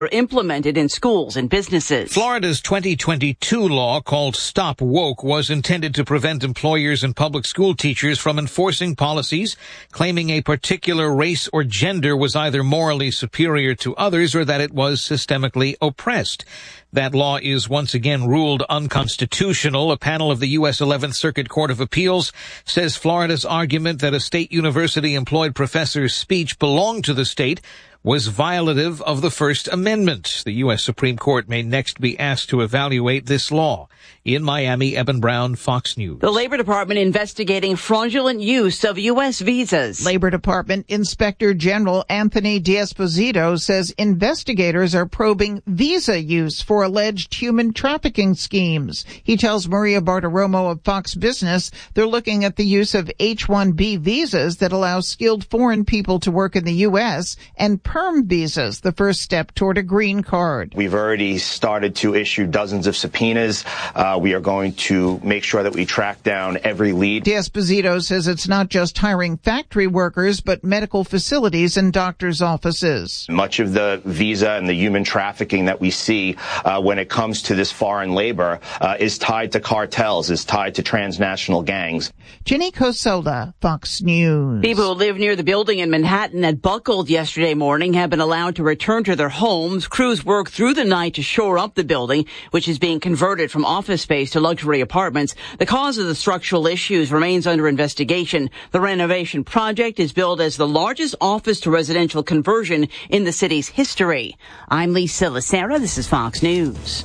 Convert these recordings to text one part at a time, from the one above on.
implemented in schools and businesses. Florida's 2022 law called Stop Woke was intended to prevent employers and public school teachers from enforcing policies claiming a particular race or gender was either morally superior to others or that it was systemically oppressed. That law is once again ruled unconstitutional. A panel of the U.S. 11th Circuit Court of Appeals says Florida's argument that a state university-employed professor's speech belonged to the state was violative of the First Amendment. The U.S. Supreme Court may next be asked to evaluate this law. In Miami, Eben Brown, Fox News. The Labor Department investigating fraudulent use of U.S. visas. Labor Department Inspector General Anthony D'Esposito says investigators are probing visa use for alleged human trafficking schemes. He tells Maria Bartiromo of Fox Business they're looking at the use of H-1B visas that allow skilled foreign people to work in the U.S. and perm visas, the first step toward a green card. We've already started to issue dozens of subpoenas. We are going to make sure that we track down every lead. D'Esposito says it's not just hiring factory workers, but medical facilities and doctors' offices. Much of the visa and the human trafficking that we see when it comes to this foreign labor is tied to cartels, is tied to transnational gangs. Jenny Cosola, Fox News. People who live near the building in Manhattan that buckled yesterday morning have been allowed to return to their homes. Crews worked through the night to shore up the building, which is being converted from office space to luxury apartments. The cause of the structural issues remains under investigation. The renovation project is billed as the largest office to residential conversion in the city's history. I'm Lisa Lacera. This is Fox News.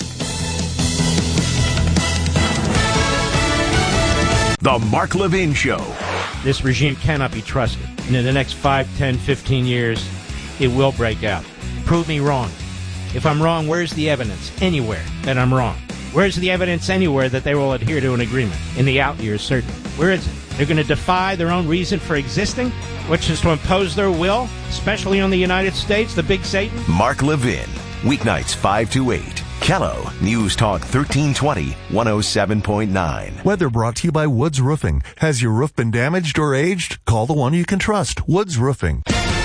The Mark Levin Show. This regime cannot be trusted. And in the next 5, 10, 15 years, it will break out. Prove me wrong. If I'm wrong, where's the evidence anywhere that I'm wrong? Where's the evidence anywhere that they will adhere to an agreement? In the out years, certainly. Where is it? They're going to defy their own reason for existing, which is to impose their will, especially on the United States, the big Satan. Mark Levin, weeknights 5 to 8. Kello, News Talk 1320, 107.9. Weather brought to you by Woods Roofing. Has your roof been damaged or aged? Call the one you can trust, Woods Roofing.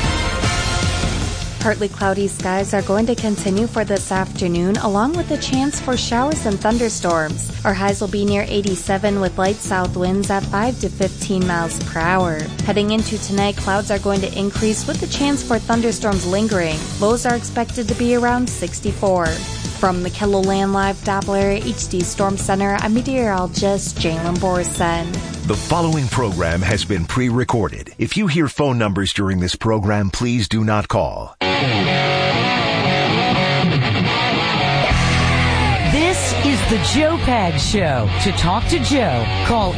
Partly cloudy skies are going to continue for this afternoon, along with a chance for showers and thunderstorms. Our highs will be near 87 with light south winds at 5 to 15 miles per hour. Heading into tonight, clouds are going to increase with a chance for thunderstorms lingering. Lows are expected to be around 64. From the KELOLAND Live Doppler HD Storm Center, I'm meteorologist Jalen Borson. The following program has been pre-recorded. If you hear phone numbers during this program, please do not call. This is the Joe Pags Show. To talk to Joe, call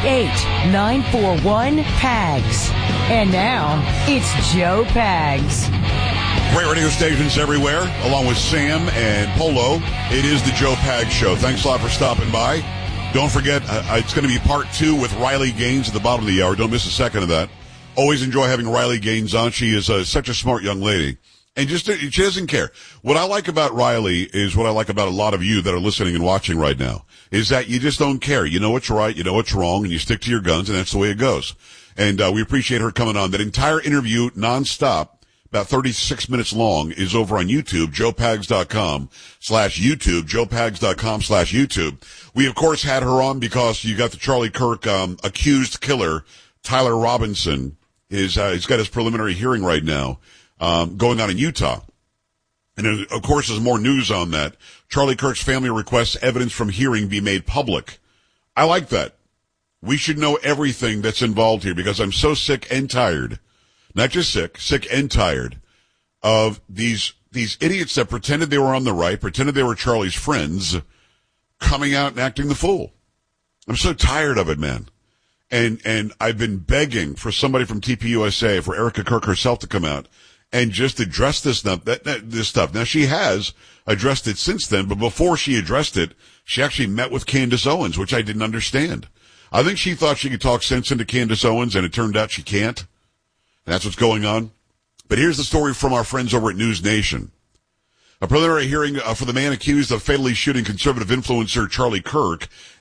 888-941-PAGS. And now, it's Joe Pags. Great radio stations everywhere, along with Sam and Polo. It is the Joe Pags Show. Thanks a lot for stopping by. Don't forget, it's going to be part 2 with Riley Gaines at the bottom of the hour. Don't miss a second of that. Always enjoy having Riley Gaines on. She is such a smart young lady. And she doesn't care. What I like about Riley is what I like about a lot of you that are listening and watching right now, is that you just don't care. You know what's right, you know what's wrong, and you stick to your guns, and that's the way it goes. And we appreciate her coming on. That entire interview, nonstop, about 36 minutes long, is over on YouTube, joepags.com/YouTube, joepags.com/YouTube. We, of course, had her on because you got the Charlie Kirk accused killer, Tyler Robinson. He's got his preliminary hearing right now going on in Utah. And, of course, there's more news on that. Charlie Kirk's family requests evidence from hearing be made public. I like that. We should know everything that's involved here because I'm so sick and tired. Not just sick and tired of these idiots that pretended they were on the right, pretended they were Charlie's friends, coming out and acting the fool. I'm so tired of it, man. And I've been begging for somebody from TPUSA, for Erica Kirk herself to come out and just address this stuff. Now, she has addressed it since then, but before she addressed it, she actually met with Candace Owens, which I didn't understand. I think she thought she could talk sense into Candace Owens, and it turned out she can't. That's what's going on. But here's the story from our friends over at News Nation. A preliminary hearing for the man accused of fatally shooting conservative influencer Charlie Kirk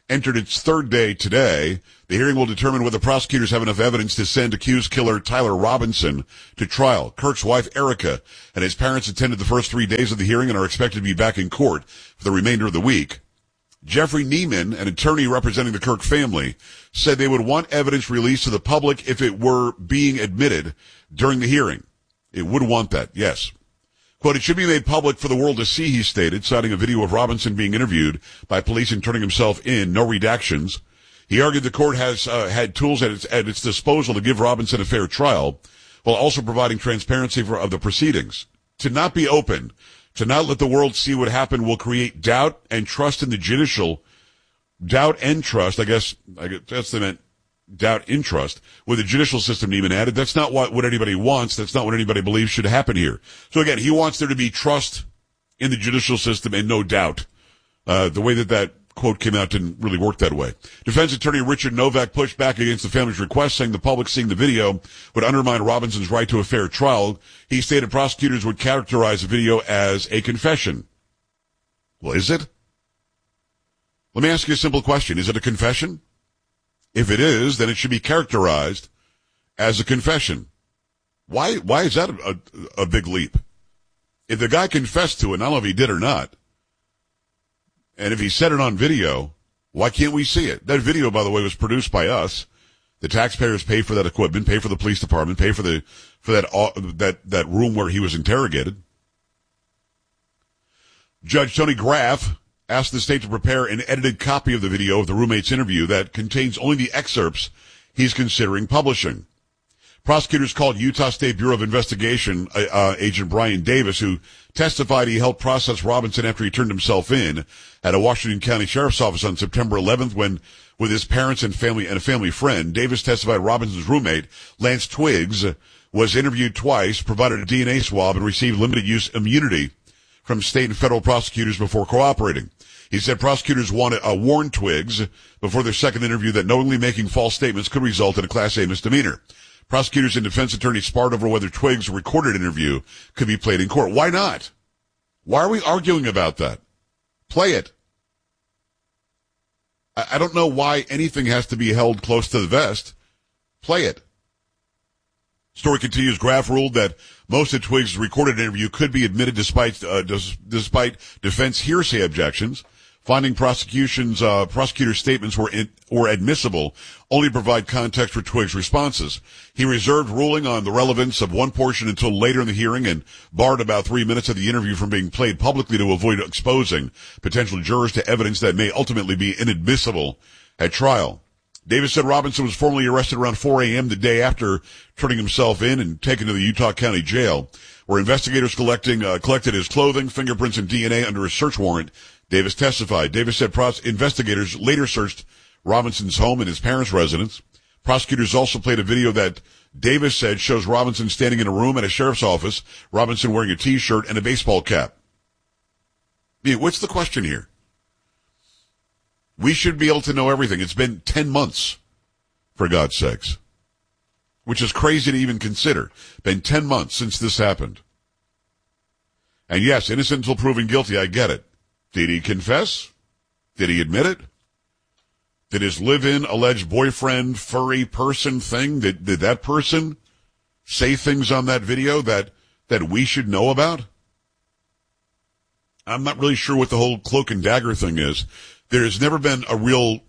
entered its third day today. The hearing will determine whether prosecutors have enough evidence to send accused killer Tyler Robinson to trial. Kirk's wife, Erica, and his parents attended the first 3 days of the hearing and are expected to be back in court for the remainder of the week. Jeffrey Neiman, an attorney representing the Kirk family, said they would want evidence released to the public if it were being admitted during the hearing. It would want that, yes. Quote, it should be made public for the world to see, he stated, citing a video of Robinson being interviewed by police and turning himself in, no redactions. He argued the court has had tools at its disposal to give Robinson a fair trial, while also providing transparency of the proceedings. To not be open, to not let the world see what happened will create doubt and trust in the judicial, doubt and trust, I guess that's the meant, doubt in trust with the judicial system, Neiman added. That's not what anybody wants. That's not what anybody believes should happen here. So again, he wants there to be trust in the judicial system and no doubt. The way that quote came out didn't really work that way. Defense attorney Richard Novak pushed back against the family's request, saying the public seeing the video would undermine Robinson's right to a fair trial. He stated prosecutors would characterize the video as a confession. Well, is it? Let me ask you a simple question. Is it a confession? If it is, then it should be characterized as a confession. Why is that a big leap? If the guy confessed to it, I don't know if he did or not, and if he said it on video, why can't we see it? That video, by the way, was produced by us. The taxpayers pay for that equipment, pay for the police department, pay for that room where he was interrogated. Judge Tony Graff asked the state to prepare an edited copy of the video of the roommate's interview that contains only the excerpts he's considering publishing. Prosecutors called Utah State Bureau of Investigation agent Brian Davis, who testified he helped process Robinson after he turned himself in at a Washington County Sheriff's Office on September 11th when, with his parents and a family friend. Davis testified Robinson's roommate, Lance Twiggs, was interviewed twice, provided a DNA swab, and received limited use immunity from state and federal prosecutors before cooperating. He said prosecutors warned Twiggs before their second interview that knowingly making false statements could result in a Class A misdemeanor. Prosecutors and defense attorneys sparred over whether Twiggs' recorded interview could be played in court. Why not? Why are we arguing about that? Play it. I don't know why anything has to be held close to the vest. Play it. Story continues. Graff ruled that most of Twiggs' recorded interview could be admitted despite defense hearsay objections. Finding prosecutor's statements were admissible only provide context for Twiggs' responses. He reserved ruling on the relevance of one portion until later in the hearing and barred about 3 minutes of the interview from being played publicly to avoid exposing potential jurors to evidence that may ultimately be inadmissible at trial. Davis said Robinson was formally arrested around 4 a.m. the day after turning himself in and taken to the Utah County Jail, where investigators collected his clothing, fingerprints, and DNA under a search warrant. Davis testified. Davis said investigators later searched Robinson's home and his parents' residence. Prosecutors also played a video that Davis said shows Robinson standing in a room at a sheriff's office, Robinson wearing a T-shirt and a baseball cap. I mean, what's the question here? We should be able to know everything. It's been 10 months, for God's sakes, which is crazy to even consider. Been 10 months since this happened. And yes, innocent until proven guilty, I get it. Did he confess? Did he admit it? Did his live-in alleged boyfriend furry person thing, did that person say things on that video that we should know about? I'm not really sure what the whole cloak and dagger thing is. There's never been real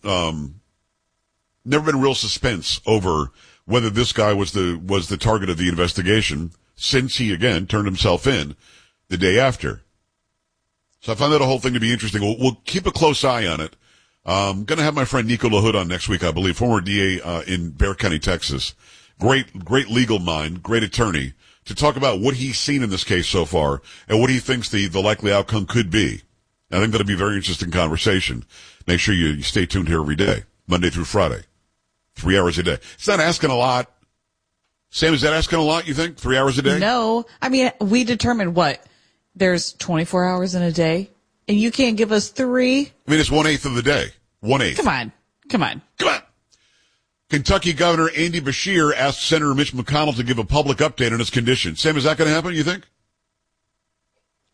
suspense over whether this guy was the target of the investigation since he again turned himself in the day after. So I found that whole thing to be interesting. We'll keep a close eye on it. I'm going to have my friend Nico LaHood on next week, I believe, former DA in Bexar County, Texas. Great legal mind, great attorney, to talk about what he's seen in this case so far and what he thinks the likely outcome could be. I think that'll be a very interesting conversation. Make sure you stay tuned here every day, Monday through Friday, 3 hours a day. It's not asking a lot. Sam, is that asking a lot, you think? 3 hours a day? No. I mean, we determined what? There's 24 hours in a day, and you can't give us 3? I mean, it's 1/8 of the day. 1/8. Come on. Kentucky Governor Andy Beshear asked Senator Mitch McConnell to give a public update on his condition. Sam, is that going to happen, you think?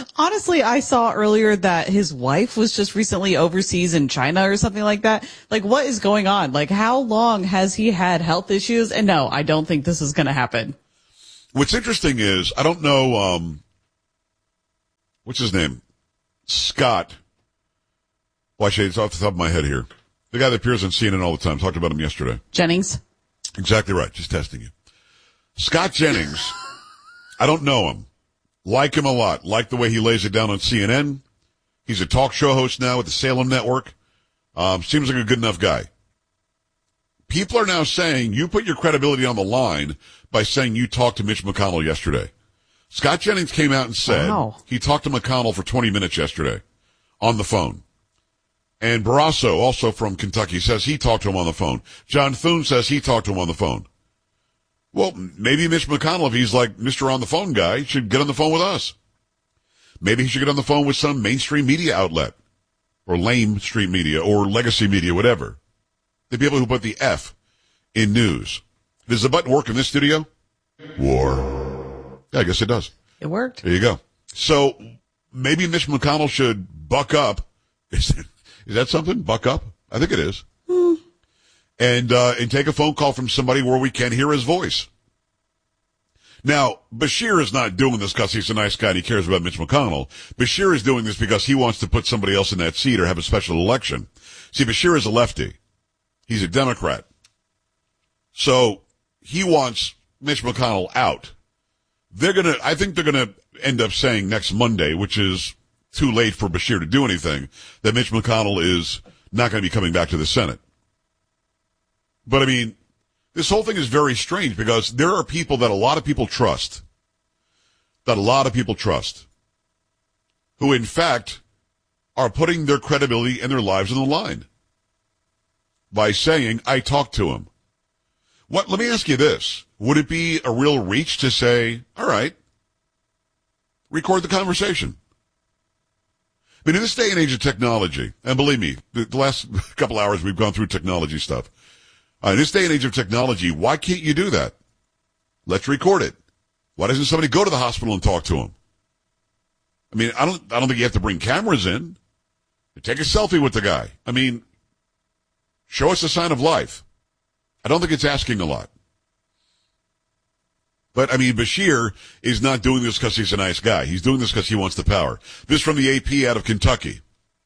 Honestly, I saw earlier that his wife was just recently overseas in China or something like that. Like, what is going on? Like, how long has he had health issues? And no, I don't think this is going to happen. What's interesting is, I don't know, what's his name? Scott. Watch it, it's off the top of my head here. The guy that appears on CNN all the time. Talked about him yesterday. Jennings? Exactly right. Just testing you. Scott Jennings. I don't know him. Like him a lot. Like the way he lays it down on CNN. He's a talk show host now with the Salem Network. Seems like a good enough guy. People are now saying you put your credibility on the line by saying you talked to Mitch McConnell yesterday. Scott Jennings came out and said he talked to McConnell for 20 minutes yesterday on the phone. And Barrasso, also from Kentucky, says he talked to him on the phone. John Thune says he talked to him on the phone. Well, maybe Mitch McConnell, if he's like Mr. on the phone guy, should get on the phone with us. Maybe he should get on the phone with some mainstream media outlet or lame street media or legacy media, whatever. The people who put the F in news. Does the button work in this studio? War. Yeah, I guess it does. It worked. There you go. So maybe Mitch McConnell should buck up. Is that something? Buck up? I think it is. And take a phone call from somebody where we can hear his voice. Now, Beshear is not doing this because he's a nice guy and he cares about Mitch McConnell. Beshear is doing this because he wants to put somebody else in that seat or have a special election. See, Beshear is a lefty. He's a Democrat. So he wants Mitch McConnell out. I think they're gonna end up saying next Monday, which is too late for Beshear to do anything, that Mitch McConnell is not going to be coming back to the Senate. But I mean, this whole thing is very strange because there are people that a lot of people trust, who in fact are putting their credibility and their lives on the line by saying, I talked to him. Let me ask you this. Would it be a real reach to say, all right, record the conversation? I mean, in this day and age of technology, and believe me, the last couple hours we've gone through technology stuff. In this day and age of technology, why can't you do that? Let's record it. Why doesn't somebody go to the hospital and talk to him? I mean, I don't think you have to bring cameras in. Take a selfie with the guy. I mean, show us a sign of life. I don't think it's asking a lot. But, I mean, Beshear is not doing this because he's a nice guy. He's doing this because he wants the power. This from the AP out of Kentucky.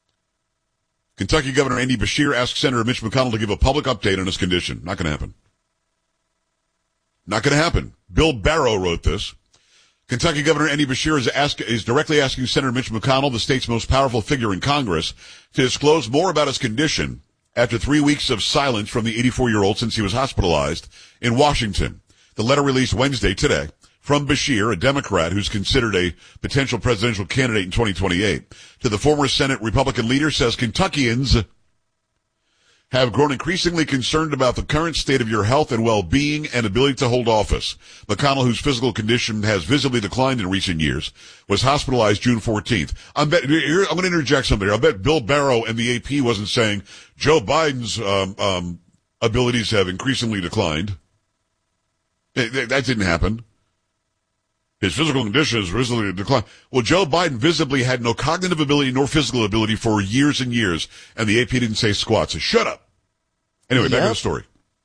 Kentucky Governor Andy Beshear asked Senator Mitch McConnell to give a public update on his condition. Not going to happen. Not going to happen. Bill Barrow wrote this. Kentucky Governor Andy Beshear is directly asking Senator Mitch McConnell, the state's most powerful figure in Congress, to disclose more about his condition after 3 weeks of silence from the 84-year-old since he was hospitalized in Washington. The letter released Wednesday today from Beshear, a Democrat who's considered a potential presidential candidate in 2028, to the former Senate Republican leader, says Kentuckians have grown increasingly concerned about the current state of your health and well-being and ability to hold office. McConnell, whose physical condition has visibly declined in recent years, was hospitalized June 14th. I'm going to interject something here. I bet Bill Barrow and the AP wasn't saying Joe Biden's abilities have increasingly declined. That didn't happen. His physical condition has visibly declined. Well, Joe Biden visibly had no cognitive ability nor physical ability for years and years, and the AP didn't say squat, so shut up. Anyway, back to the story.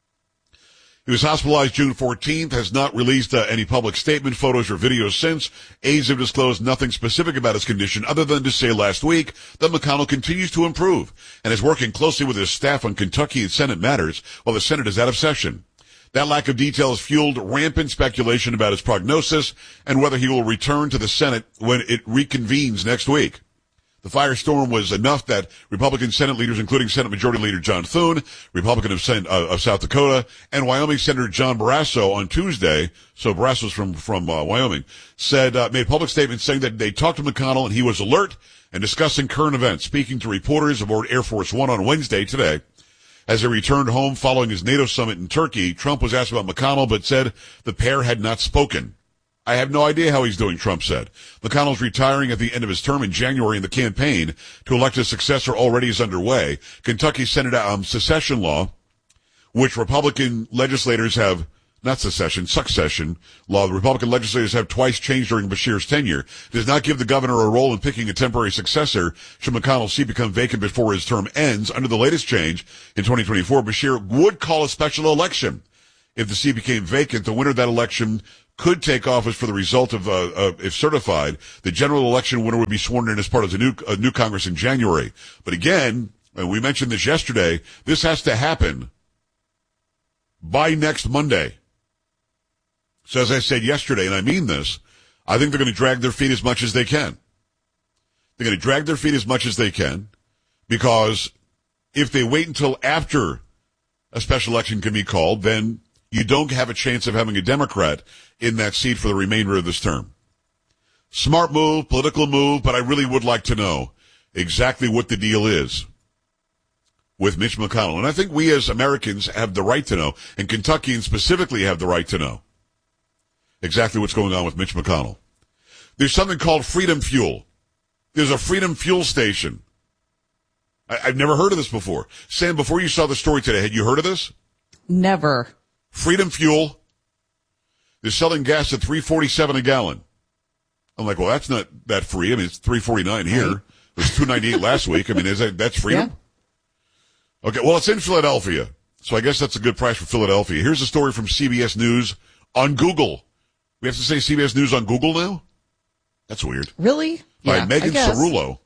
He was hospitalized June 14th, has not released any public statement, photos, or videos since. Aides have disclosed nothing specific about his condition other than to say last week that McConnell continues to improve and is working closely with his staff on Kentucky and Senate matters while the Senate is out of session. That lack of detail has fueled rampant speculation about his prognosis and whether he will return to the Senate when it reconvenes next week. The firestorm was enough that Republican Senate leaders, including Senate Majority Leader John Thune, Republican of South Dakota, and Wyoming Senator John Barrasso on Tuesday, so Barrasso's from Wyoming, made public statements saying that they talked to McConnell and he was alert and discussing current events, speaking to reporters aboard Air Force One on Wednesday today. As he returned home following his NATO summit in Turkey, Trump was asked about McConnell, but said the pair had not spoken. I have no idea how he's doing, Trump said. McConnell's retiring at the end of his term in January, and the campaign to elect his successor already is underway. Kentucky Senate secession law, which Republican legislators have not secession, succession law the Republican legislators have twice changed during Beshear's tenure does not give the governor a role in picking a temporary successor should McConnell's seat become vacant before his term ends. Under the latest change in 2024, Beshear would call a special election. If the seat became vacant, the winner of that election could take office for the result of, if certified, the general election winner would be sworn in as part of the new Congress in January. But again, and we mentioned this yesterday, this has to happen by next Monday. So as I said yesterday, and I mean this, I think they're going to drag their feet as much as they can. They're going to drag their feet as much as they can, because if they wait until after a special election can be called, then you don't have a chance of having a Democrat in that seat for the remainder of this term. Smart move, political move, but I really would like to know exactly what the deal is with Mitch McConnell. And I think we as Americans have the right to know, and Kentuckians specifically have the right to know exactly what's going on with Mitch McConnell. There's something called Freedom Fuel. There's a Freedom Fuel station. I've never heard of this before. Sam, before you saw the story today, had you heard of this? Never. Freedom Fuel. They're selling gas at $3.47 a gallon. I'm like, well, that's not that free. I mean, it's $3.49 here. Right. It was $2.98 last week. I mean, that's freedom? Yeah. Okay, well, it's in Philadelphia, so I guess that's a good price for Philadelphia. Here's a story from CBS News on Google. We have to say CBS News on Google now? That's weird. Really? By Megan Cerullo.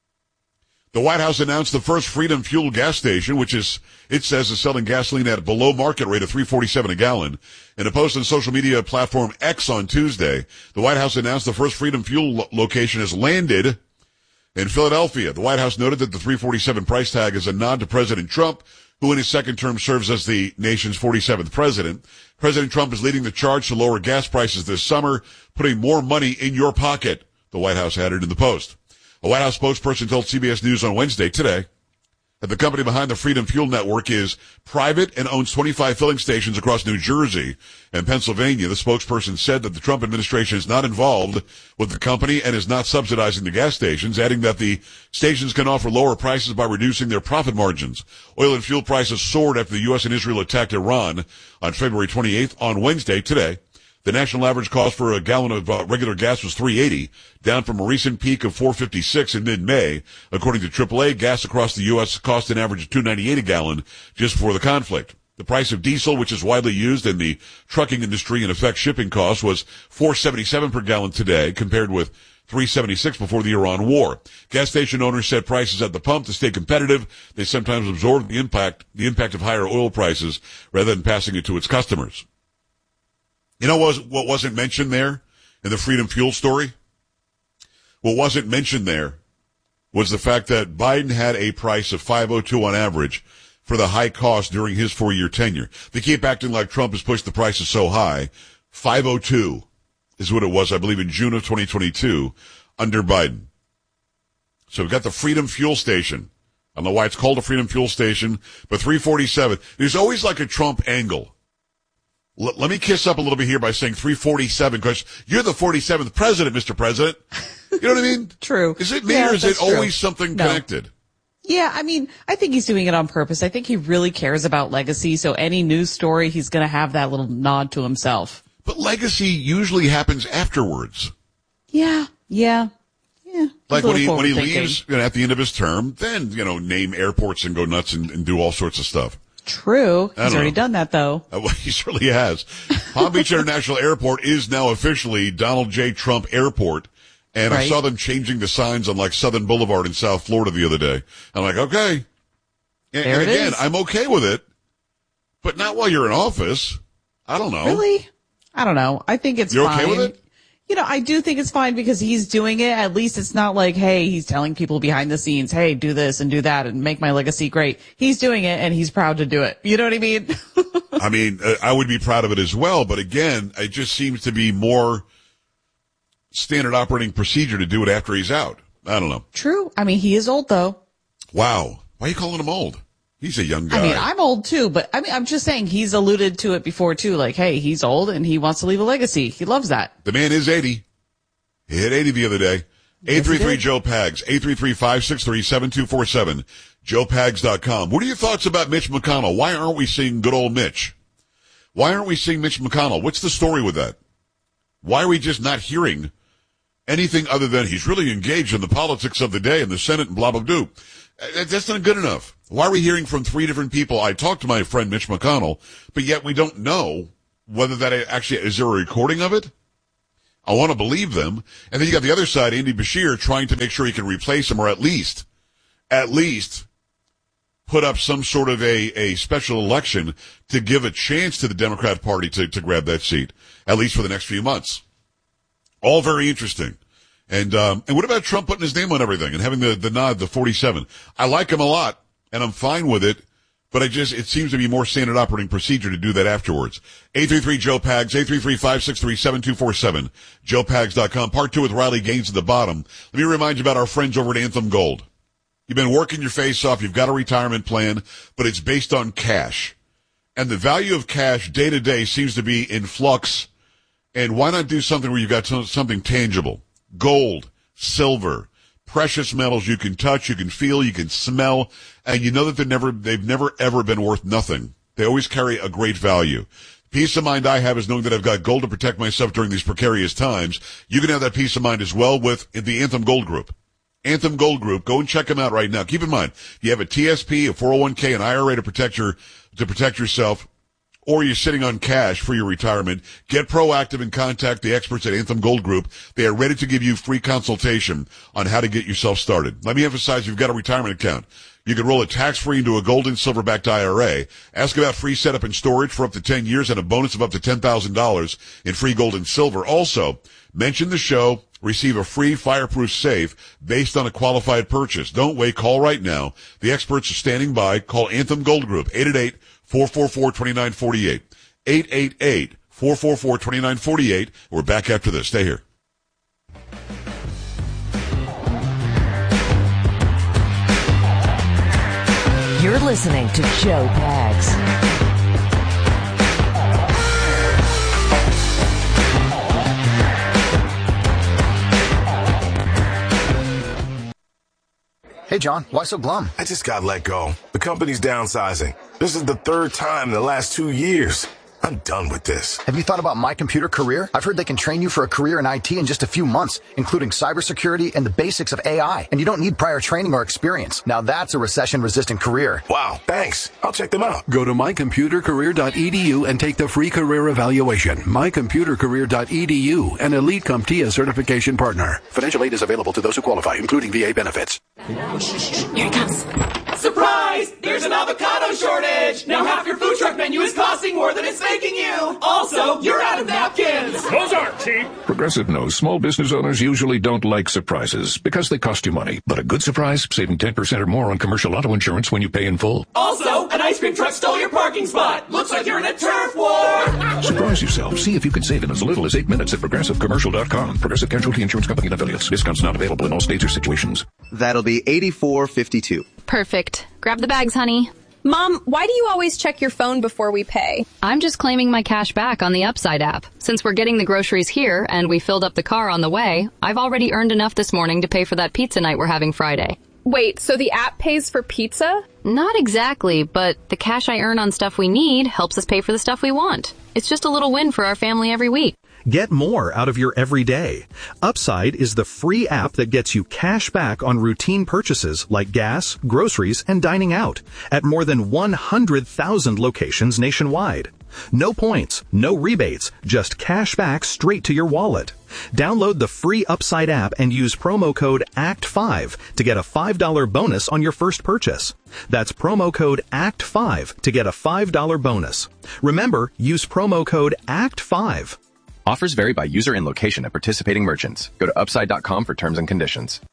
The White House announced the first Freedom Fuel gas station, which it says is selling gasoline at a below market rate of $3.47 a gallon. In a post on social media platform X on Tuesday, the White House announced the first Freedom Fuel location has landed in Philadelphia. The White House noted that the $3.47 price tag is a nod to President Trump, who in his second term serves as the nation's 47th president. President Trump is leading the charge to lower gas prices this summer, putting more money in your pocket, the White House added in the post. A White House spokesperson told CBS News on Wednesday today that the company behind the Freedom Fuel Network is private and owns 25 filling stations across New Jersey and Pennsylvania. The spokesperson said that the Trump administration is not involved with the company and is not subsidizing the gas stations, adding that the stations can offer lower prices by reducing their profit margins. Oil and fuel prices soared after the U.S. and Israel attacked Iran on February 28th. On Wednesday, today, the national average cost for a gallon of regular gas was $3.80, down from a recent peak of $4.56 in mid-May. According to AAA, gas across the U.S. cost an average of $2.98 a gallon just before the conflict. The price of diesel, which is widely used in the trucking industry and affects shipping costs, was $4.77 per gallon today, compared with $3.76 before the Iran war. Gas station owners set prices at the pump to stay competitive. They sometimes absorb the impact of higher oil prices rather than passing it to its customers. You know what wasn't mentioned there in the Freedom Fuel story? What wasn't mentioned there was the fact that Biden had a price of $5.02 on average for the high cost during his 4-year tenure. They keep acting like Trump has pushed the prices so high. $5.02 is what it was, I believe, in June of 2022 under Biden. So we've got the Freedom Fuel Station. I don't know why it's called a Freedom Fuel Station, but $3.47. There's always like a Trump angle. Let me kiss up a little bit here by saying 347, because you're the 47th president, Mr. President. You know what I mean? True. Is it me or is it always something connected? Yeah, I mean, I think he's doing it on purpose. I think he really cares about legacy, so any news story, he's going to have that little nod to himself. But legacy usually happens afterwards. Yeah. Like when he leaves at the end of his term, then, name airports and go nuts and do all sorts of stuff. True. He's already done that, though. Well, he certainly has. Palm Beach International Airport is now officially Donald J. Trump Airport. And right. I saw them changing the signs on Southern Boulevard in South Florida the other day. I'm like, okay. And again, I'm okay with it, but not while you're in office. I don't know. Really? I don't know. I think it's fine. You're okay with it? I do think it's fine because he's doing it. At least it's not like, hey, he's telling people behind the scenes, hey, do this and do that and make my legacy great. He's doing it and he's proud to do it. You know what I mean? I mean, I would be proud of it as well. But again, it just seems to be more standard operating procedure to do it after he's out. I don't know. True. I mean, he is old, though. Wow. Why are you calling him old? He's a young guy. I mean, I'm old, too, but I'm just saying he's alluded to it before, too. Like, hey, he's old and he wants to leave a legacy. He loves that. The man is 80. He hit 80 the other day. 833-JOE-PAGS, 833-563-7247, joepags.com. What are your thoughts about Mitch McConnell? Why aren't we seeing good old Mitch? Why aren't we seeing Mitch McConnell? What's the story with that? Why are we just not hearing anything other than he's really engaged in the politics of the day in the Senate and blah, blah, blah. That's not good enough. Why are we hearing from 3 different people? I talked to my friend Mitch McConnell, but yet we don't know whether that actually, is there a recording of it? I want to believe them. And then you got the other side, Andy Beshear, trying to make sure he can replace him or at least put up some sort of a special election to give a chance to the Democrat Party to grab that seat, at least for the next few months. All very interesting. And what about Trump putting his name on everything and having the nod, the 47? I like him a lot, and I'm fine with it, but it seems to be more standard operating procedure to do that afterwards. 833-JOE-PAGS, 833-563-7247, joepags.com. Part 2 with Riley Gaines at the bottom. Let me remind you about our friends over at Anthem Gold. You've been working your face off. You've got a retirement plan, but it's based on cash. And the value of cash day to day seems to be in flux. And why not do something where you've got something tangible? Gold, silver, precious metals you can touch, you can feel, you can smell, and you know that they've never ever been worth nothing. They always carry a great value. Peace of mind I have is knowing that I've got gold to protect myself during these precarious times. You can have that peace of mind as well with the Anthem Gold Group. Anthem Gold Group. Go and check them out right now. Keep in mind, you have a TSP, a 401k, an IRA to protect yourself, or you're sitting on cash for your retirement. Get proactive and contact the experts at Anthem Gold Group. They are ready to give you free consultation on how to get yourself started. Let me emphasize, you've got a retirement account. You can roll it tax-free into a gold and silver-backed IRA. Ask about free setup and storage for up to 10 years and a bonus of up to $10,000 in free gold and silver. Also, mention the show. Receive a free fireproof safe based on a qualified purchase. Don't wait. Call right now. The experts are standing by. Call Anthem Gold Group, 888-444-2948. 888-444-2948. We're back after this. Stay here. You're listening to Joe Pags. Hey, John, why so glum? I just got let go. The company's downsizing. This is the 3rd time in the last 2 years. I'm done with this. Have you thought about My Computer Career? I've heard they can train you for a career in IT in just a few months, including cybersecurity and the basics of AI. And you don't need prior training or experience. Now that's a recession-resistant career. Wow, thanks. I'll check them out. Go to mycomputercareer.edu and take the free career evaluation. Mycomputercareer.edu, an Elite CompTIA certification partner. Financial aid is available to those who qualify, including VA benefits. Here it comes. Surprise! There's an avocado shortage! Now half your food truck menu is costing more than it's making you! Also, you're out of napkins! Those aren't cheap! Progressive knows small business owners usually don't like surprises because they cost you money. But a good surprise, saving 10% or more on commercial auto insurance when you pay in full. Also, an ice cream truck stole your parking spot! Looks like you're in a turf war! Surprise yourself. See if you can save in as little as 8 minutes at ProgressiveCommercial.com. Progressive Casualty Insurance Company and affiliates. Discounts not available in all states or situations. That'll be $84.52. Perfect. Grab the bags, honey. Mom, why do you always check your phone before we pay? I'm just claiming my cash back on the Upside app. Since we're getting the groceries here and we filled up the car on the way, I've already earned enough this morning to pay for that pizza night we're having Friday. Wait, so the app pays for pizza? Not exactly, but the cash I earn on stuff we need helps us pay for the stuff we want. It's just a little win for our family every week. Get more out of your everyday. Upside is the free app that gets you cash back on routine purchases like gas, groceries, and dining out at more than 100,000 locations nationwide. No points, no rebates, just cash back straight to your wallet. Download the free Upside app and use promo code ACT5 to get a $5 bonus on your first purchase. That's promo code ACT5 to get a $5 bonus. Remember, use promo code ACT5. Offers vary by user and location at participating merchants. Go to upside.com for terms and conditions.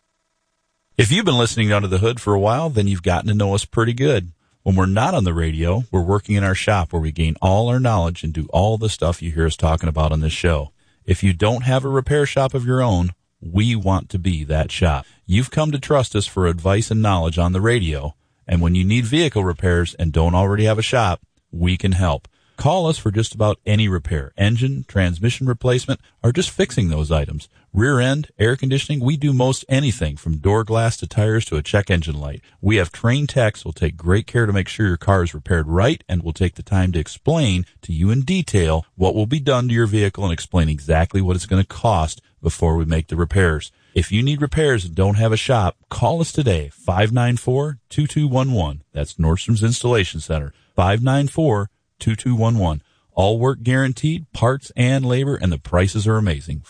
If you've been listening to Under the Hood for a while, then you've gotten to know us pretty good. When we're not on the radio, we're working in our shop where we gain all our knowledge and do all the stuff you hear us talking about on this show. If you don't have a repair shop of your own, we want to be that shop. You've come to trust us for advice and knowledge on the radio, and when you need vehicle repairs and don't already have a shop, we can help. Call us for just about any repair, engine, transmission replacement, or just fixing those items. Rear end, air conditioning, we do most anything from door glass to tires to a check engine light. We have trained techs who will take great care to make sure your car is repaired right and will take the time to explain to you in detail what will be done to your vehicle and explain exactly what it's going to cost before we make the repairs. If you need repairs and don't have a shop, call us today, 594-2211. That's Nordstrom's Installation Center, 594-2211. All work guaranteed, parts and labor, and the prices are amazing.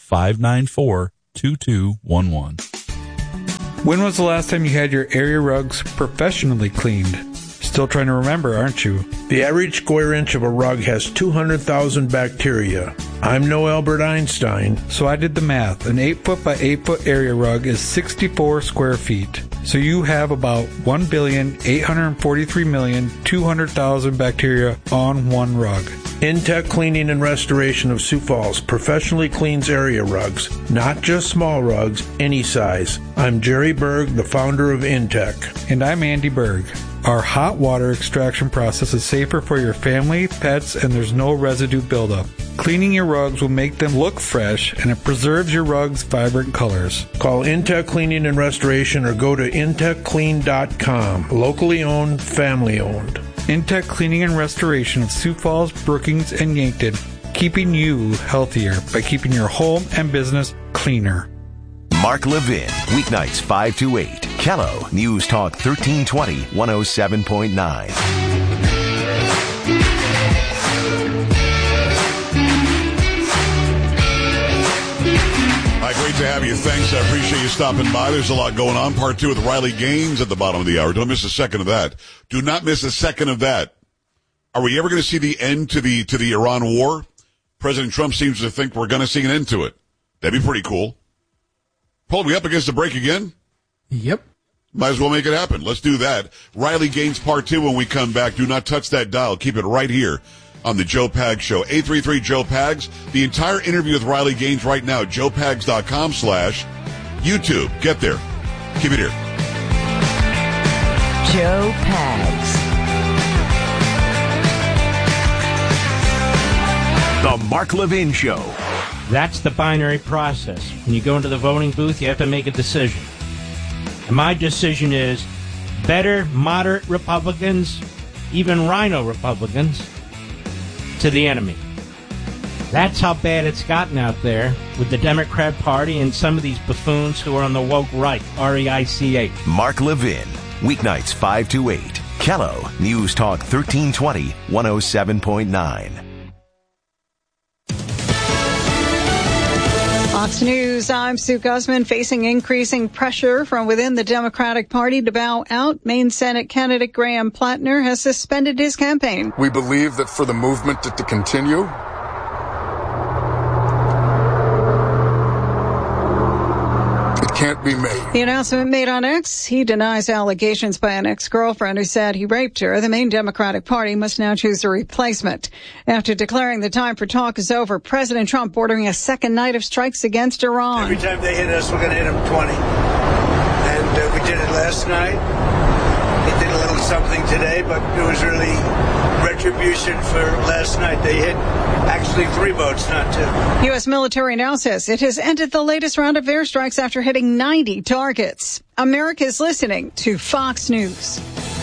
594-2211. When was the last time you had your area rugs professionally cleaned? Still trying to remember, aren't you? The average square inch of a rug has 200,000 bacteria. I'm no Albert Einstein. So I did the math. An 8-foot by 8-foot area rug is 64 square feet. So you have about 1,843,200,000 bacteria on one rug. Intech Cleaning and Restoration of Sioux Falls professionally cleans area rugs, not just small rugs, any size. I'm Jerry Berg, the founder of Intech. And I'm Andy Berg. Our hot water extraction process is safer for your family, pets, and there's no residue buildup. Cleaning your rugs will make them look fresh, and it preserves your rug's vibrant colors. Call Intech Cleaning and Restoration or go to intechclean.com. Locally owned, family owned. Intech Cleaning and Restoration of Sioux Falls, Brookings, and Yankton, keeping you healthier by keeping your home and business cleaner. Mark Levin, weeknights 5 to 8. Kello, News Talk 1320, 107.9. Hi, great to have you. Thanks. I appreciate you stopping by. There's a lot going on. Part 2 with Riley Gaines at the bottom of the hour. Don't miss a second of that. Do not miss a second of that. Are we ever going to see the end to the Iran war? President Trump seems to think we're going to see an end to it. That'd be pretty cool. Pulled me up against the break again? Yep. Might as well make it happen. Let's do that. Riley Gaines Part 2 when we come back. Do not touch that dial. Keep it right here on the Joe Pags Show. 833-JOE-PAGS. The entire interview with Riley Gaines right now. JoePags.com/YouTube. Get there. Keep it here. Joe Pags. The Mark Levin Show. That's the binary process. When you go into the voting booth, you have to make a decision. And my decision is better moderate Republicans, even rhino Republicans, to the enemy. That's how bad it's gotten out there with the Democrat Party and some of these buffoons who are on the woke right, R-E-I-C-H. Mark Levin, weeknights 5 to 8. Kello, News Talk 1320, 107.9. Fox News, I'm Sue Guzman. Facing increasing pressure from within the Democratic Party to bow out, Maine Senate candidate Graham Plattner has suspended his campaign. We believe that for the movement to continue, it can't be made. The announcement made on X, he denies allegations by an ex-girlfriend who said he raped her. The Maine Democratic Party must now choose a replacement. After declaring the time for talk is over, President Trump ordering a second night of strikes against Iran. Every time they hit us, we're going to hit them 20. And we did it last night. He did a little something today, but it was really retribution for last night. They hit actually 3 boats, not 2. U.S. military now says it has ended the latest round of airstrikes after hitting 90 targets. America is listening to Fox News.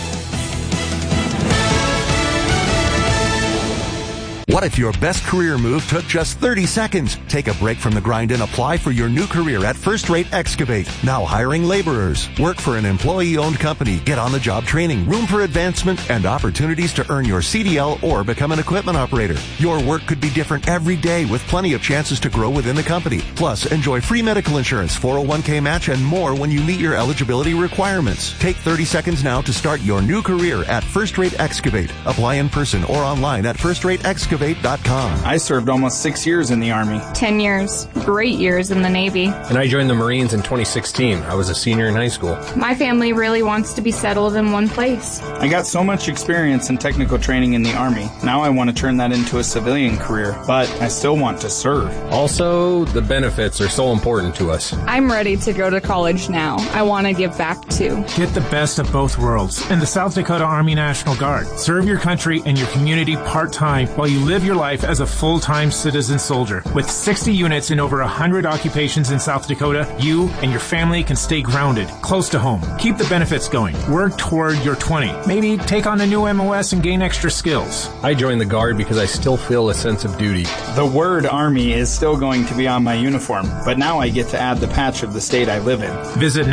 What if your best career move took just 30 seconds? Take a break from the grind and apply for your new career at First Rate Excavate. Now hiring laborers. Work for an employee-owned company. Get on-the-job training, room for advancement, and opportunities to earn your CDL or become an equipment operator. Your work could be different every day with plenty of chances to grow within the company. Plus, enjoy free medical insurance, 401k match, and more when you meet your eligibility requirements. Take 30 seconds now to start your new career at First Rate Excavate. Apply in person or online at firstrateexcavate.com. FirstRateExcavate.com. I served almost 6 years in the Army. 10 years. Great years in the Navy. And I joined the Marines in 2016. I was a senior in high school. My family really wants to be settled in one place. I got so much experience and technical training in the Army. Now I want to turn that into a civilian career, but I still want to serve. Also, the benefits are so important to us. I'm ready to go to college now. I want to give back too. Get the best of both worlds in the South Dakota Army National Guard. Serve your country and your community part-time while you live your life as a full-time citizen soldier. With 60 units in over 100 occupations in South Dakota, you and your family can stay grounded, close to home. Keep the benefits going. Work toward your 20. Maybe take on a new MOS and gain extra skills. I joined the Guard because I still feel a sense of duty. The word Army is still going to be on my uniform, but now I get to add the patch of the state I live in. Visit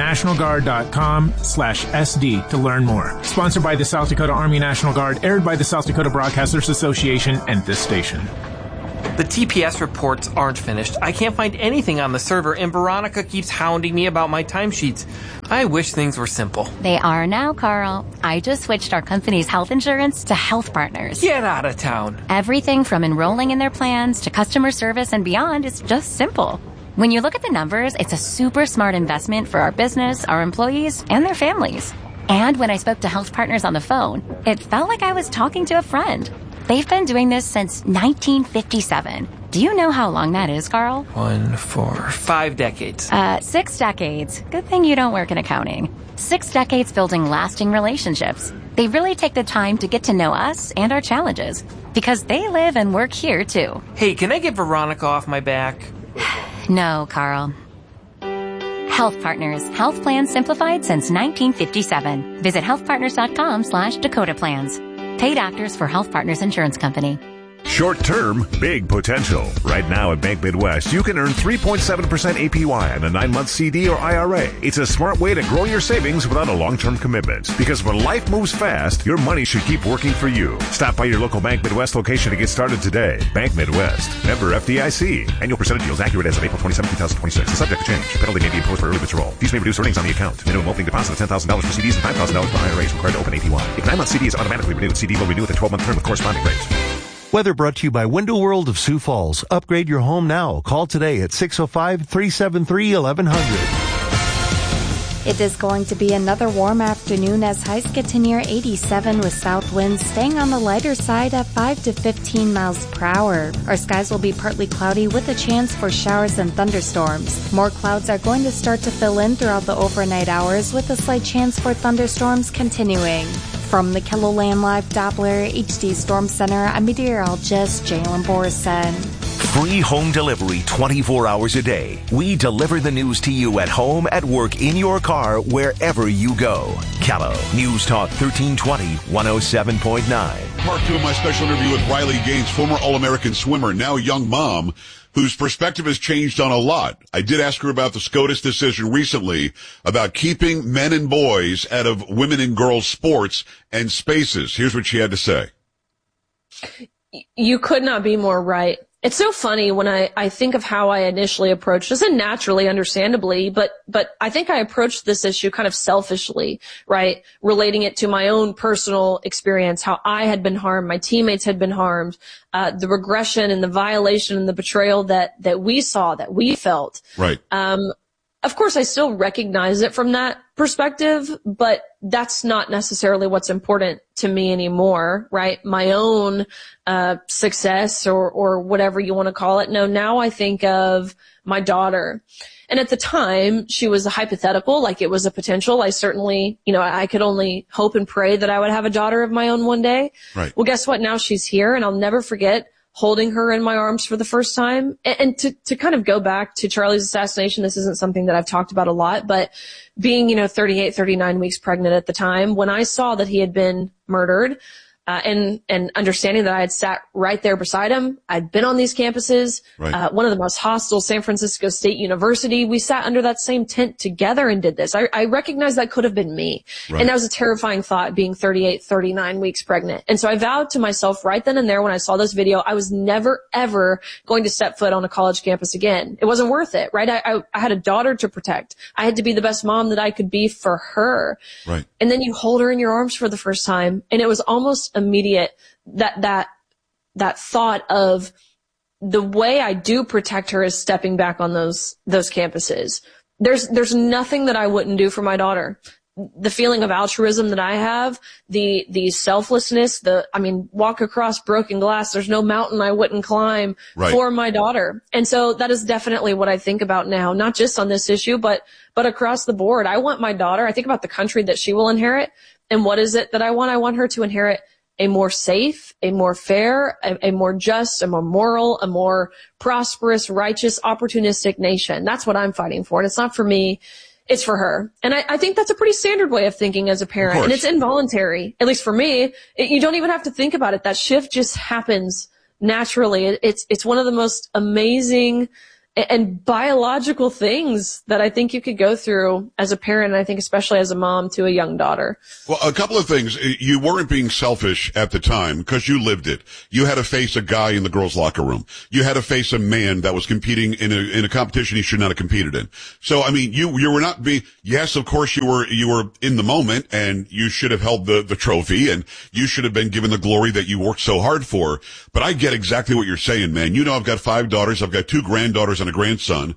nationalguard.com/SD to learn more. Sponsored by the South Dakota Army National Guard, aired by the South Dakota Broadcasters Association and this station. The TPS reports aren't finished. I can't find anything on the server, and Veronica keeps hounding me about my timesheets. I wish things were simple. They are now, Carl. I just switched our company's health insurance to Health Partners. Get out of town. Everything from enrolling in their plans to customer service and beyond is just simple. When you look at the numbers, it's a super smart investment for our business, our employees, and their families. And when I spoke to Health Partners on the phone, it felt like I was talking to a friend. They've been doing this since 1957. Do you know how long that is, Carl? 1, 4, 5 decades. 6 decades. Good thing you don't work in accounting. 6 decades building lasting relationships. They really take the time to get to know us and our challenges because they live and work here, too. Hey, can I get Veronica off my back? No, Carl. Health Partners. Health plans simplified since 1957. Visit healthpartners.com/Dakota Plans. Paid actors for Health Partners Insurance Company. Short term, big potential. Right now at Bank Midwest, you can earn 3.7% APY on a 9-month CD or IRA. It's a smart way to grow your savings without a long-term commitment. Because when life moves fast, your money should keep working for you. Stop by your local Bank Midwest location to get started today. Bank Midwest. Member FDIC. Annual percentage yields accurate as of April 27, 2026. And subject to change. Penalty may be imposed for early withdrawal. Fees may reduce earnings on the account. Minimum opening deposit of $10,000 for CDs and $5,000 for IRAs required to open APY. If 9-month CD is automatically renewed, CD will renew with a 12-month term with corresponding rates. Weather brought to you by Window World of Sioux Falls. Upgrade your home now. Call today at 605-373-1100. It is going to be another warm afternoon as highs get to near 87 with south winds staying on the lighter side at 5 to 15 miles per hour. Our skies will be partly cloudy with a chance for showers and thunderstorms. More clouds are going to start to fill in throughout the overnight hours with a slight chance for thunderstorms continuing. From the KELOLAND Live Doppler HD Storm Center, I'm meteorologist Jalen Borson. Free home delivery 24 hours a day. We deliver the news to you at home, at work, in your car, wherever you go. Callow, News Talk 1320, 107.9. Part 2 of my special interview with Riley Gaines, former All-American swimmer, now young mom, whose perspective has changed on a lot. I did ask her about the SCOTUS decision recently about keeping men and boys out of women and girls sports and spaces. Here's what she had to say. You could not be more right. It's so funny when I think of how I initially approached this, and naturally, understandably, but I think I approached this issue kind of selfishly, right? Relating it to my own personal experience, how I had been harmed, my teammates had been harmed, the regression and the violation and the betrayal that we saw, that we felt. Right. Of course, I still recognize it from that perspective, but that's not necessarily what's important to me anymore, right? My own success or whatever you want to call it. No, now I think of my daughter. And at the time, she was a hypothetical, like it was a potential. I certainly, I could only hope and pray that I would have a daughter of my own one day. Right. Well, guess what? Now she's here, and I'll never forget holding her in my arms for the first time. And to kind of go back to Charlie's assassination, this isn't something that I've talked about a lot, but being, 38, 39 weeks pregnant at the time, when I saw that he had been murdered, and understanding that I had sat right there beside him. I'd been on these campuses, right. One of the most hostile, San Francisco State University. We sat under that same tent together and did this. I recognized that could have been me. Right. And that was a terrifying thought, being 38, 39 weeks pregnant. And so I vowed to myself right then and there when I saw this video, I was never, ever going to step foot on a college campus again. It wasn't worth it, right? I had a daughter to protect. I had to be the best mom that I could be for her. Right. And then you hold her in your arms for the first time, and it was almost immediate that that thought of the way I do protect her is stepping back on those campuses. There's nothing that I wouldn't do for my daughter. The feeling of altruism that I have, the selflessness, walk across broken glass. There's no mountain I wouldn't climb for my daughter. And so that is definitely what I think about now, not just on this issue, but across the board. I want my daughter, I think about the country that she will inherit. And what is it that I want? I want her to inherit a more safe, a more fair, a more just, a more moral, a more prosperous, righteous, opportunistic nation. That's what I'm fighting for. And it's not for me. It's for her. And I think that's a pretty standard way of thinking as a parent. And it's involuntary, at least for me. You don't even have to think about it. That shift just happens naturally. It's one of the most amazing and biological things that I think you could go through as a parent, and I think especially as a mom to a young daughter. Well, a couple of things. You weren't being selfish at the time because you lived it. You had to face a guy in the girls' locker room. You had to face a man that was competing in a competition he should not have competed in. So, I mean, you were not being, yes, of course you were in the moment and you should have held the trophy and you should have been given the glory that you worked so hard for. But I get exactly what you're saying, man. You know, I've got 5 daughters. I've got 2 granddaughters and a grandson.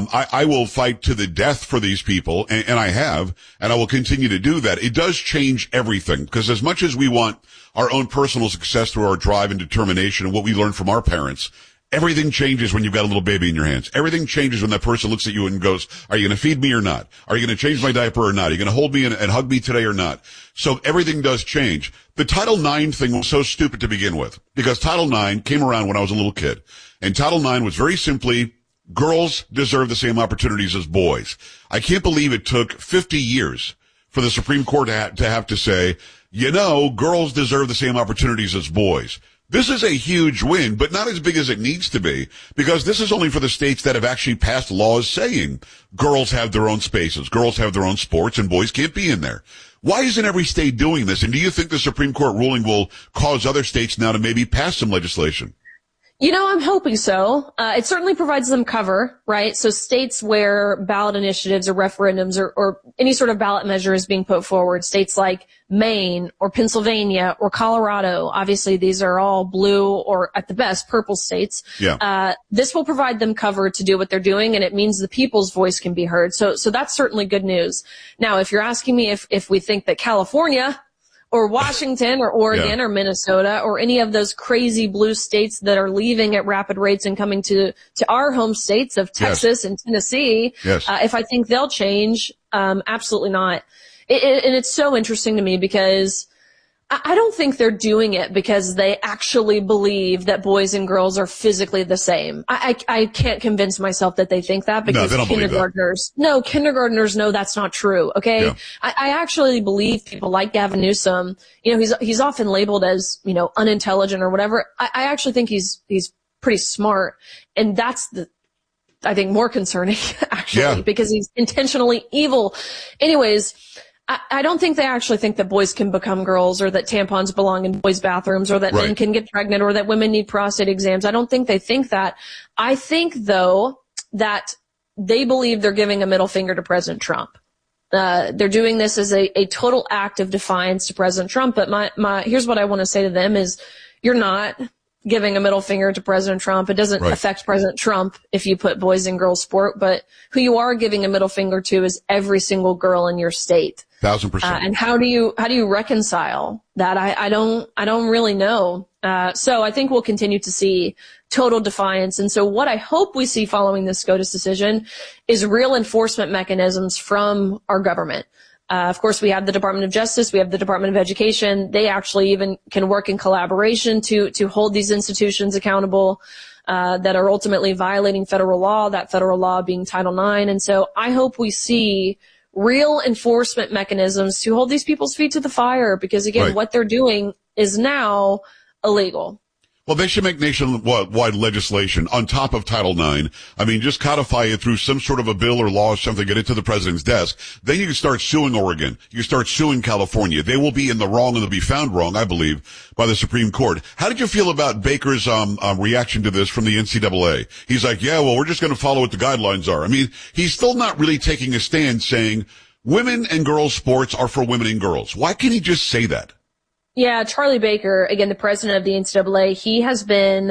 I will fight to the death for these people, and I have, and I will continue to do that. It does change everything, because as much as we want our own personal success through our drive and determination and what we learned from our parents, everything changes when you've got a little baby in your hands. Everything changes when that person looks at you and goes, are you going to feed me or not? Are you going to change my diaper or not? Are you going to hold me and hug me today or not? So everything does change. The Title IX thing was so stupid to begin with, because Title IX came around when I was a little kid. And Title IX was very simply, girls deserve the same opportunities as boys. I can't believe it took 50 years for the Supreme Court to have to say, you know, girls deserve the same opportunities as boys. This is a huge win, but not as big as it needs to be, because this is only for the states that have actually passed laws saying girls have their own spaces, girls have their own sports, and boys can't be in there. Why isn't every state doing this? And do you think the Supreme Court ruling will cause other states now to maybe pass some legislation? You know, I'm hoping so. It certainly provides them cover, right? So states where ballot initiatives or referendums or any sort of ballot measure is being put forward, states like Maine or Pennsylvania or Colorado, obviously these are all blue or at the best purple states. Yeah. This will provide them cover to do what they're doing, and it means the people's voice can be heard. So that's certainly good news. Now, if you're asking me if we think that California or Washington or Oregon or Minnesota or any of those crazy blue states that are leaving at rapid rates and coming to our home states of Texas and Tennessee, if I think they'll change, absolutely not. And it's so interesting to me because I don't think they're doing it because they actually believe that boys and girls are physically the same. I can't convince myself that they think that, because kindergartners know that's not true. Okay. Yeah. I actually believe people like Gavin Newsom, you know, he's often labeled as, you know, unintelligent or whatever. I actually think he's pretty smart. And that's I think more concerning actually, because he's intentionally evil. Anyways, I don't think they actually think that boys can become girls, or that tampons belong in boys' bathrooms, or that men can get pregnant, or that women need prostate exams. I don't think they think that. I think, though, that they believe they're giving a middle finger to President Trump. They're doing this as a total act of defiance to President Trump. But here's what I want to say to them is, you're not giving a middle finger to President Trump. It doesn't affect President Trump if you put boys and girls sport, but who you are giving a middle finger to is every single girl in your state. 1,000%. And how do you reconcile that? I don't really know. So I think we'll continue to see total defiance. And so what I hope we see following this SCOTUS decision is real enforcement mechanisms from our government. Of course, we have the Department of Justice. We have the Department of Education. They actually even can work in collaboration to hold these institutions accountable, that are ultimately violating federal law, that federal law being Title IX. And so I hope we see real enforcement mechanisms to hold these people's feet to the fire, because again, what they're doing is now illegal. Well, they should make nationwide legislation on top of Title IX. I mean, just codify it through some sort of a bill or law or something, get it to the president's desk. Then you can start suing Oregon. You can start suing California. They will be in the wrong and they'll be found wrong, I believe, by the Supreme Court. How did you feel about Baker's reaction to this from the NCAA? He's like, yeah, well, we're just going to follow what the guidelines are. I mean, he's still not really taking a stand saying women and girls sports are for women and girls. Why can't he just say that? Yeah, Charlie Baker, again, the president of the NCAA, he has been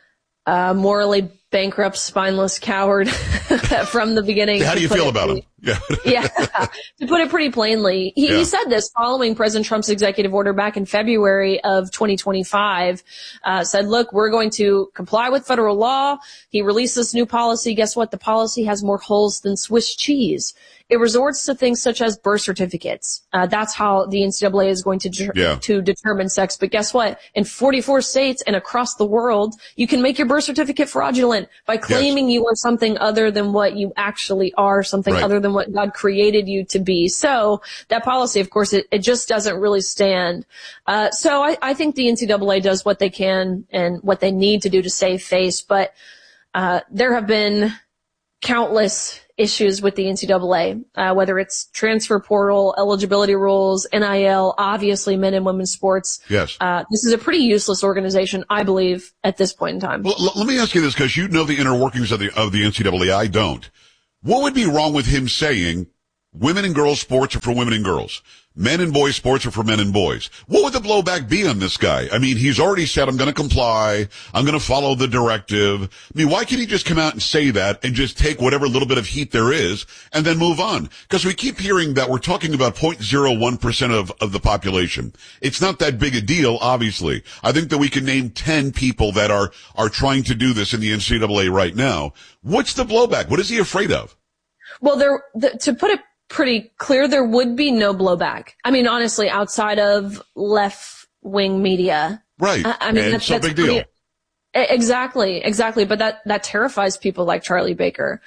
morally bankrupt, spineless coward from the beginning. How do you feel about him? Yeah. Yeah. To put it pretty plainly, he said this following President Trump's executive order back in February of 2025, said, look, we're going to comply with federal law. He released this new policy. Guess what? The policy has more holes than Swiss cheese. It resorts to things such as birth certificates. That's how the NCAA is going to determine sex. But guess what? In 44 states and across the world, you can make your birth certificate fraudulent by claiming you are something other than what you actually are, something other than what God created you to be. So that policy, of course, it just doesn't really stand. So I think the NCAA does what they can and what they need to do to save face. But there have been countless issues with the NCAA, whether it's transfer portal, eligibility rules, NIL, obviously men and women's sports. Yes. This is a pretty useless organization, I believe, at this point in time. Well, let me ask you this, because you know the inner workings of the NCAA. I don't. What would be wrong with him saying women and girls sports are for women and girls, men and boys sports are for men and boys? What would the blowback be on this guy? I mean, he's already said, I'm going to comply. I'm going to follow the directive. I mean, why can't he just come out and say that and just take whatever little bit of heat there is and then move on? Because we keep hearing that we're talking about 0.01% of the population. It's not that big a deal, obviously. I think that we can name 10 people that are trying to do this in the NCAA right now. What's the blowback? What is he afraid of? Well, to put it pretty clear, there would be no blowback. I mean, honestly, outside of left-wing media. Right. I mean, and that's no big deal. Exactly. But that terrifies people like Charlie Baker.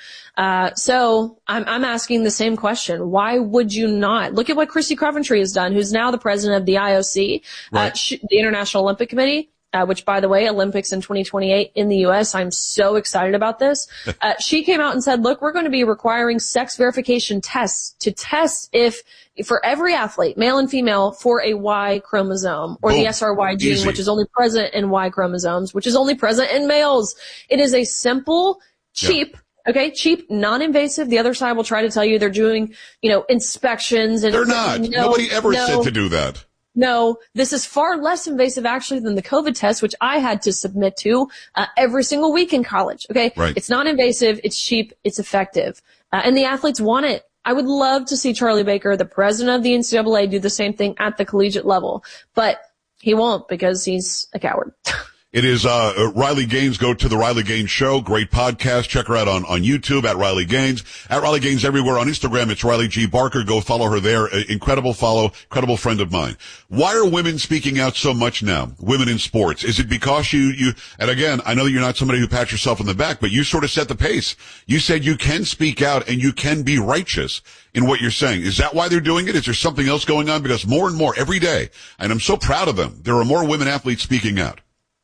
So I'm asking the same question. Why would you not? Look at what Christy Coventry has done, who's now the president of the IOC, the International Olympic Committee. Which, by the way, Olympics in 2028 in the U.S. I'm so excited about this. She came out and said, look, we're going to be requiring sex verification tests to test if for every athlete, male and female, for a Y chromosome or the SRY gene, which is only present in Y chromosomes, which is only present in males. It is a simple, cheap, cheap, non-invasive. The other side will try to tell you they're doing, inspections. And they're not. Nobody ever said to do that. No, this is far less invasive actually than the COVID test, which I had to submit to every single week in college. Okay. Right. It's not invasive. It's cheap. It's effective. And the athletes want it. I would love to see Charlie Baker, the president of the NCAA, do the same thing at the collegiate level, but he won't because he's a coward. It is Riley Gaines. Go to the Riley Gaines Show. Great podcast. Check her out on YouTube at Riley Gaines. At Riley Gaines everywhere. On Instagram, it's Riley G. Barker. Go follow her there. Incredible follow. Incredible friend of mine. Why are women speaking out so much now? Women in sports. Is it because you, and again, I know that you're not somebody who pats yourself on the back, but you sort of set the pace. You said you can speak out and you can be righteous in what you're saying. Is that why they're doing it? Is there something else going on? Because more and more every day, and I'm so proud of them, there are more women athletes speaking out.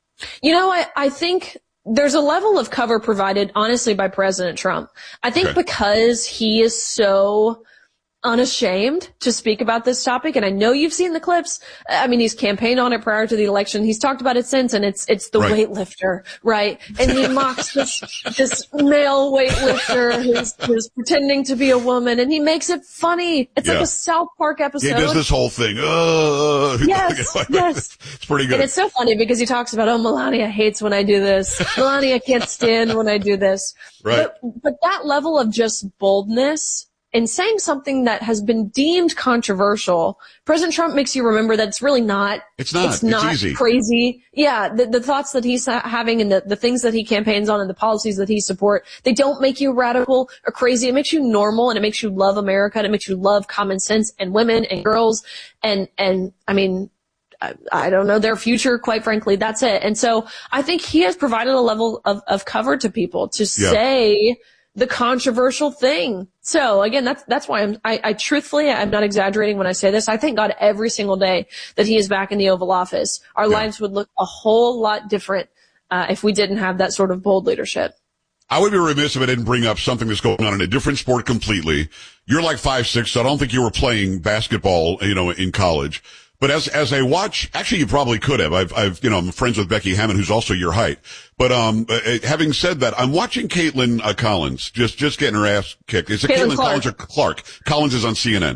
I think there's a level of cover provided, honestly, by President Trump. I think because he is so unashamed to speak about this topic, and I know you've seen the clips. I mean, he's campaigned on it prior to the election. He's talked about it since, and it's the weightlifter, right? And he mocks this male weightlifter who's pretending to be a woman, and he makes it funny. It's like a South Park episode. He does this whole thing. Yes. It's pretty good. And it's so funny because he talks about, Melania hates when I do this. Melania can't stand when I do this. Right. But that level of just boldness and saying something that has been deemed controversial, President Trump makes you remember that it's really not. It's not. It's not easy. Crazy. Yeah, the thoughts that he's having and the things that he campaigns on and the policies that he supports, they don't make you radical or crazy. It makes you normal and it makes you love America and it makes you love common sense and women and girls and I mean, I don't know, their future, quite frankly. That's it. And so I think he has provided a level of cover to people to say the controversial thing. So again, that's why I truthfully, I'm not exaggerating when I say this. I thank God every single day that he is back in the Oval Office. Our lives would look a whole lot different, if we didn't have that sort of bold leadership. I would be remiss if I didn't bring up something that's going on in a different sport completely. You're like 5'6", so I don't think you were playing basketball, in college. But as I watch, actually you probably could have. I'm friends with Becky Hammond, who's also your height. But, having said that, I'm watching Caitlin Collins, just getting her ass kicked. Is it Caitlin Collins or Clark? Collins is on CNN.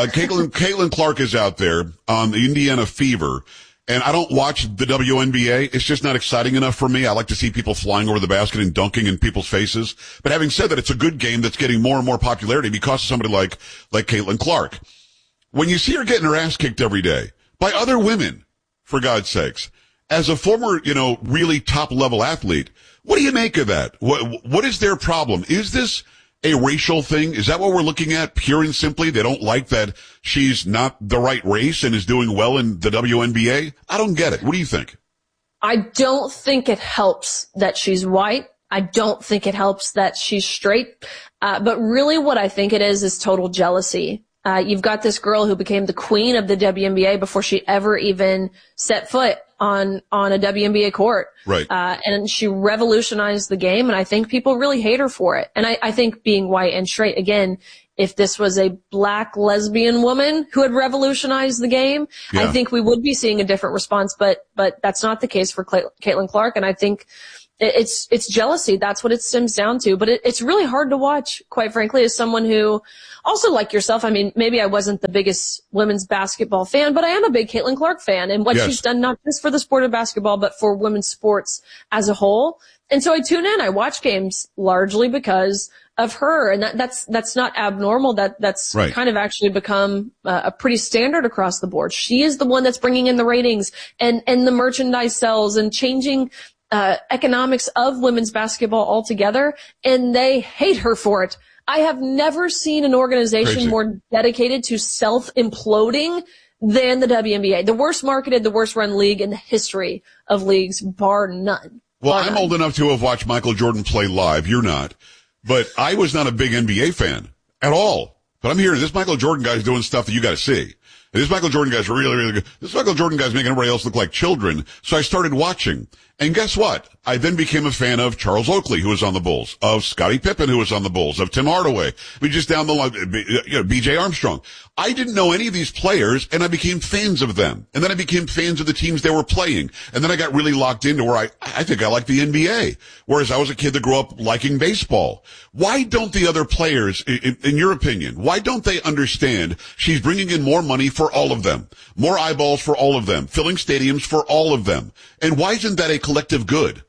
Caitlin Clark is out there on the Indiana Fever. And I don't watch the WNBA. It's just not exciting enough for me. I like to see people flying over the basket and dunking in people's faces. But having said that, it's a good game that's getting more and more popularity because of somebody like Caitlin Clark. When you see her getting her ass kicked every day by other women, for God's sakes, as a former, really top level athlete, what do you make of that? What is their problem? Is this a racial thing? Is that what we're looking at? Pure and simply, they don't like that she's not the right race and is doing well in the WNBA? I don't get it. What do you think? I don't think it helps that she's white. I don't think it helps that she's straight. But really what I think it is total jealousy. You've got this girl who became the queen of the WNBA before she ever even set foot on a WNBA court. Right. And she revolutionized the game, and I think people really hate her for it. And I think being white and straight, again, if this was a black lesbian woman who had revolutionized the game, I think we would be seeing a different response, but that's not the case for Caitlin Clark, and I think it's jealousy. That's what it stems down to. But it's really hard to watch, quite frankly, as someone who also, like yourself, I mean, maybe I wasn't the biggest women's basketball fan, but I am a big Caitlin Clark fan, and what she's done not just for the sport of basketball, but for women's sports as a whole. And so I tune in, I watch games largely because of her, and that's not abnormal. That's right. Kind of actually become a pretty standard across the board. She is the one that's bringing in the ratings and the merchandise sales and changing economics of women's basketball altogether, and they hate her for it. I have never seen an organization more dedicated to self-imploding than the WNBA. The worst marketed, the worst run league in the history of leagues, bar none. Well, I'm old enough to have watched Michael Jordan play live. You're not. But I was not a big NBA fan at all. But I'm hearing this Michael Jordan guy's doing stuff that you got to see. And this Michael Jordan guy's really, really good. This Michael Jordan guy's making everybody else look like children. So I started watching. And guess what? I then became a fan of Charles Oakley, who was on the Bulls, of Scottie Pippen, who was on the Bulls, of Tim Hardaway. We just down the line, B.J. Armstrong. I didn't know any of these players, and I became fans of them. And then I became fans of the teams they were playing. And then I got really locked into where I think I like the NBA. Whereas I was a kid that grew up liking baseball. Why don't the other players, in your opinion, why don't they understand she's bringing in more money for all of them, more eyeballs for all of them, filling stadiums for all of them? And why isn't that a collective good?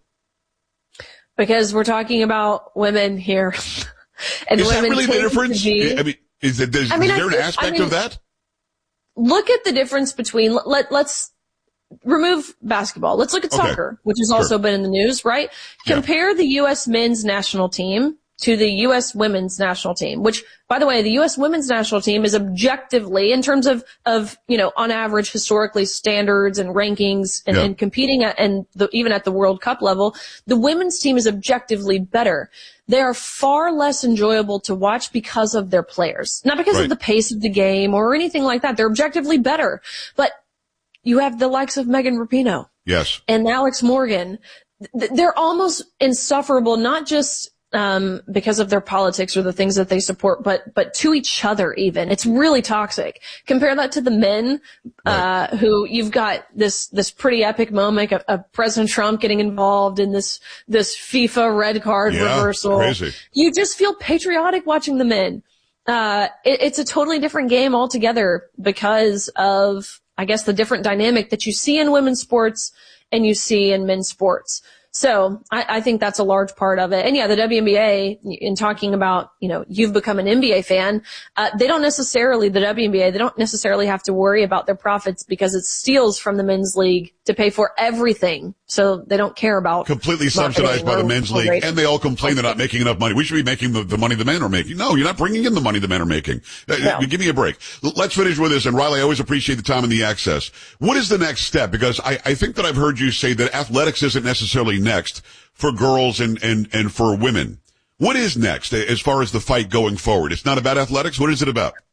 Because we're talking about women here. And is women that really the difference? I mean, is there an aspect of that? Look at the difference between, let's remove basketball. Let's look at soccer, which has also been in the news, right? Compare the U.S. men's national team to the U.S. women's national team, which, by the way, the U.S. women's national team is objectively, in terms of, on average, historically standards and rankings and competing even at the World Cup level, the women's team is objectively better. They are far less enjoyable to watch because of their players, not because of the pace of the game or anything like that. They're objectively better, but you have the likes of Megan Rapinoe. Yes. And Alex Morgan. They're almost insufferable, not just because of their politics or the things that they support, but to each other even. It's really toxic. Compare that to the men, who you've got this pretty epic moment of President Trump getting involved in this FIFA red card reversal. Crazy. You just feel patriotic watching the men. It's a totally different game altogether because of, I guess, the different dynamic that you see in women's sports and you see in men's sports. So I think that's a large part of it. And the WNBA, in talking about, you've become an NBA fan, the WNBA, they don't necessarily have to worry about their profits because it steals from the men's league to pay for everything. So they don't care about completely subsidized by the men's league, and they all complain they're not making enough money. We should be making the money the men are making. No, you're not bringing in the money the men are making. Give me a break. Let's finish with this. And Riley, I always appreciate the time and the access. What is the next step? Because I think that I've heard you say that athletics isn't necessarily next for girls and for women. What is next as far as the fight going forward? It's not about athletics. What is it about?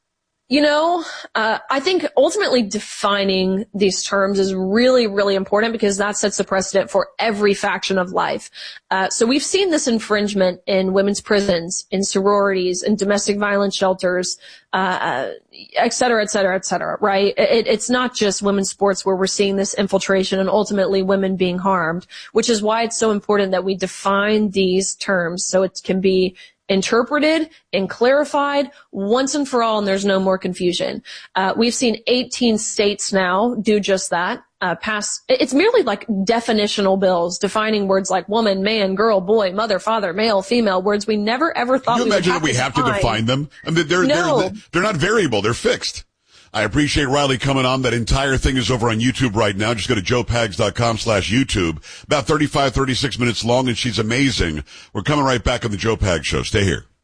I think ultimately defining these terms is really, really important because that sets the precedent for every faction of life. So we've seen this infringement in women's prisons, in sororities, in domestic violence shelters, et cetera, et cetera, et cetera, right? It's not just women's sports where we're seeing this infiltration and ultimately women being harmed, which is why it's so important that we define these terms so it can be interpreted and clarified once and for all, and there's no more confusion. We've seen 18 states now do just that. It's merely like definitional bills defining words like woman, man, girl, boy, mother, father, male, female, words we never ever thought we would have to define. Can you imagine that we have to define them? I mean, they're not variable, they're fixed. I appreciate Riley coming on. That entire thing is over on YouTube right now. Just go to joepags.com/YouTube. About 36 minutes long, and she's amazing. We're coming right back on the Joe Pags Show. Stay here.